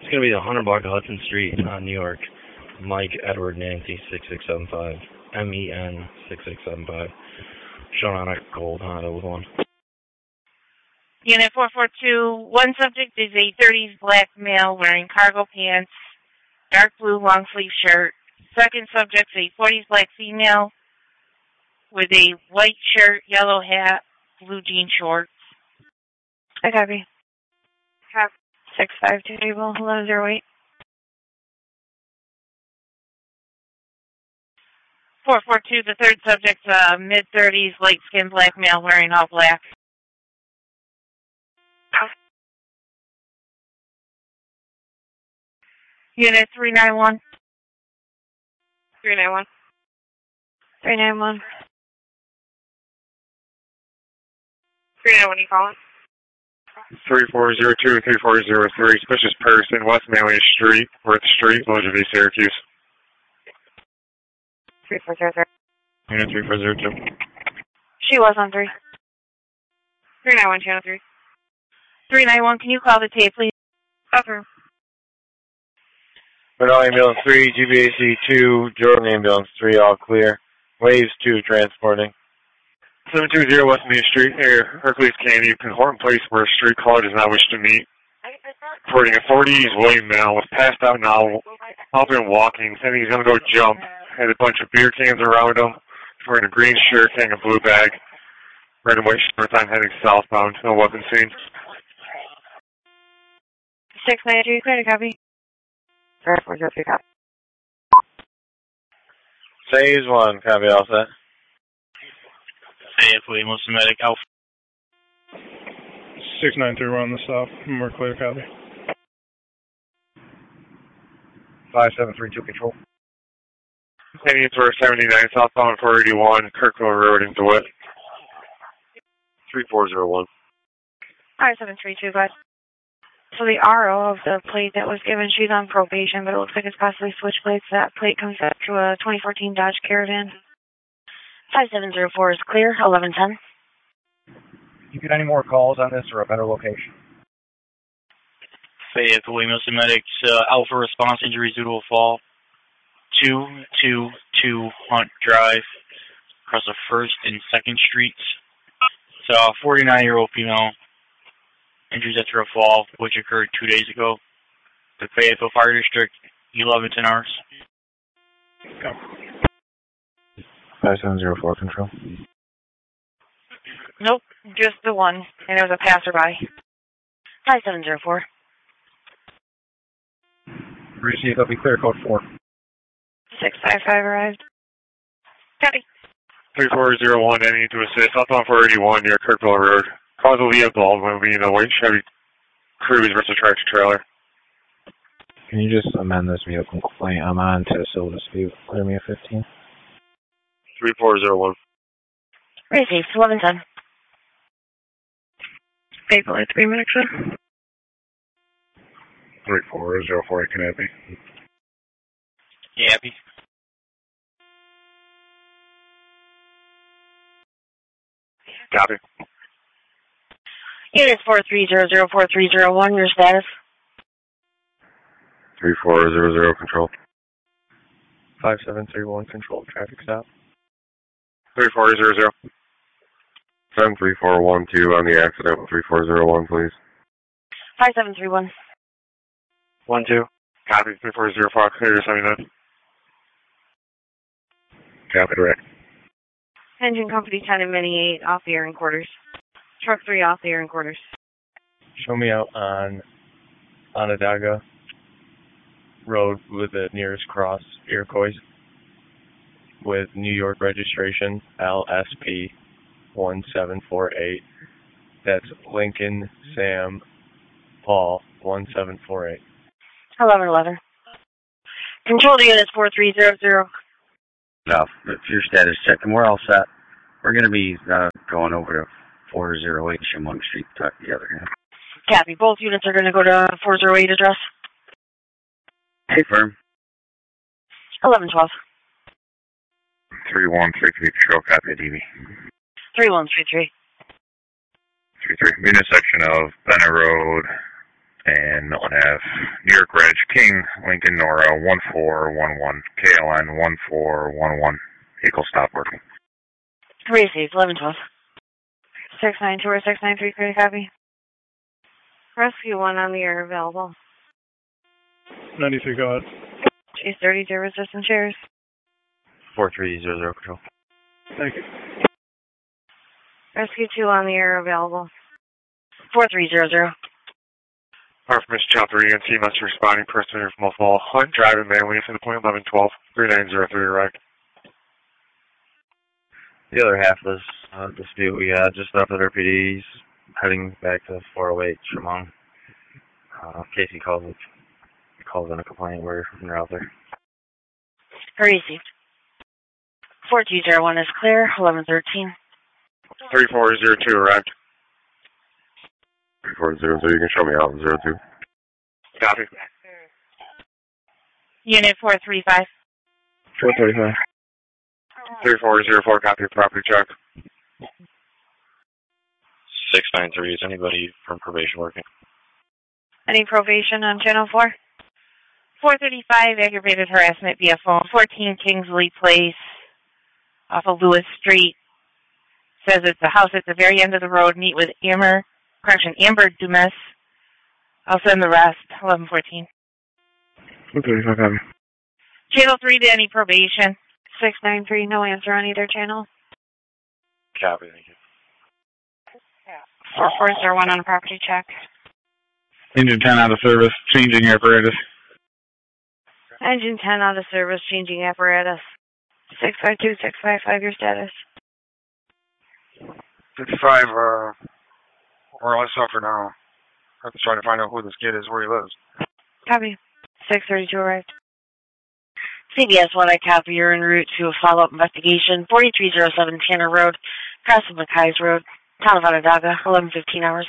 It's going to be 100 block of Hudson Street, New York. Mike Edward Nancy 6675. MEN 6675. Shown on a gold Honda with one. Unit 442, one subject is a 30s black male wearing cargo pants, dark blue long sleeve shirt. Second subject is a 40s black female with a white shirt, yellow hat, blue jean shorts. I copy. 652 table 1108. 442, the third subject, mid-30s, light-skinned black male wearing all black. Unit 391. 391. 391. 391, you calling? 3402, 3403, suspicious person, West Manley Street, Worth Street, Elizabeth, Syracuse. 3403. Unit 3402. She was on 3. 391, channel 3. 391, can you call the tape, please? Okay. Bernal Ambulance 3, GBAC 2, Jordan Ambulance 3, all clear. Waves 2, transporting. 720 West Main Street, Air Hercules Candy, Horton Place, where a street caller does not wish to meet. Reporting a 40s white male was passed out now, up and walking, saying he's going to go jump. Had a bunch of beer cans around him. He's wearing a green shirt, carrying a blue bag. Red and white shorts on, heading southbound. No weapon seen. 693, clear to copy. 403, copy. Phase 1, copy all set. Say William Medic Alpha. 693, we're on the south. We're clear, copy. 5732, control. Heading into our 79, southbound 481, Kirkville Road in DeWitt. 3401. 5732, guys. So the RO of the plate that was given, she's on probation, but it looks like it's possibly switch plates. That plate comes up to a 2014 Dodge Caravan. 5704 is clear, 1110. You get any more calls on this or a better location? Say William Medics, Alpha response injuries due to a fall. 222 Hunt Drive, across the 1st and 2nd Streets. So, 49-year-old female, injuries after a fall, which occurred 2 days ago. The Fayetteville Fire District, 1110 hours. 5704, control. Nope, just the one, and it was a passerby. 5704. Receive, that'll be clear, code 4. 655 arrived. Copy. 3401, any to assist, southbound 481 near Kirkville Road. Cause of Leah Baldwin being a white Chevy Cruze versus tractor trailer. Can you just amend this vehicle complaint? I'm on to Civil Dispute. Clear me a 15. 3401. Received, 1110. Faithful at 3 minutes, sir. 3404, can that be? Yeah, happy. Copy. Unit 43004301, your status? 3400, control. 5731, control, traffic stop. 3400. 73412 on the accident, 3401, please. 5731. 12. Copy, 3405, clear to 79. Copy, direct. Engine company 10 and Mini 8 off the air and quarters. Truck 3 off the air and quarters. Show me out on Onondaga Road with the nearest cross, Iroquois, with New York registration, LSP 1748. That's Lincoln Sam Paul 1748. 1111. Control to units 4300. No, if your status check, and we're all set. We're going to be going over to 408 Chemung Street to talk to the other guy. Copy. Both units are going to go to 408 address. Hey, firm. 1112. 3133, control, copy, DV. 3133. 33, intersection of Benner Road And no one has. New York Reg, King, Lincoln, Nora, 1411, KLN 1411. Vehicle stop working. Received, 1112. 692 or 693, clear to copy. Rescue 1 on the air available. 93, go ahead. Chase 32, resistant chairs. 4300 control. Thank you. Rescue 2 on the air available. 4300. Permission Chop 3 and T must responding person from multiple Hunt driving man waiting for the point 1112 3903 arrived. The other half of this dispute we had just left at RPD's heading back to 408 Shamong. Casey calls in a complaint. We're out there. Received. 4201 is clear. 1113. 3402 arrived. 3402, you can show me out in 02. Copy. Unit 435. 435. 3404, copy property check. 693, is anybody from probation working? Any probation on channel 4? 435, aggravated harassment via phone. 14 Kingsley Place off of Lewis Street. Says it's the house at the very end of the road. Meet with Amber Dumas. I'll send the rest. 1114. 435, copy. Channel 3 to any probation. 693, no answer on either channel. Copy, thank you. 4401 on a property check. Engine 10 out of service, changing apparatus. Engine 10 out of service, changing apparatus. 652, 655, your status. 55, more or less up for now. I have to try to find out who this kid is, where he lives. Copy. 632 arrived. CBS 1, I copy. You're en route to a follow-up investigation. 4307 Tanner Road, cross of McKay's Road, town of Onondaga, 11:15 hours.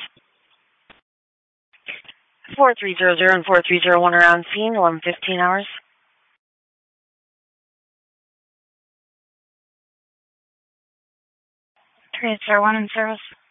4300 and 4301 are on scene, 11:15 hours. Transfer 1 in service.